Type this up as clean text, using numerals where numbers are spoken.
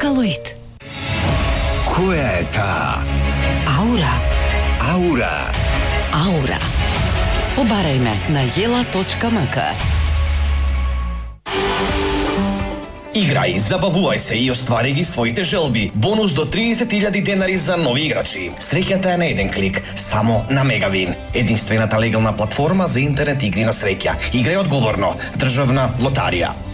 Alkaloid. Koja je ta? Aura. Aura. Aura. Obaraj me na jela.mk. Играј, забавувај се и оствари ги своите желби. Бонус до 30.000 денари за нови играчи. Среќата е на еден клик, само на Мегавин. Единствената легална платформа за интернет игри на среќа. Играј одговорно. Државна лотарија.